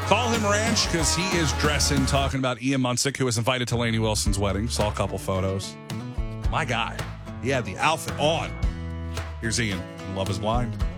Call him Ranch because he is dressing, talking about Ian Munsick, who was invited to Lainey Wilson's wedding. Saw a couple photos. My guy. He had the outfit on. Here's Ian. Love is Blind.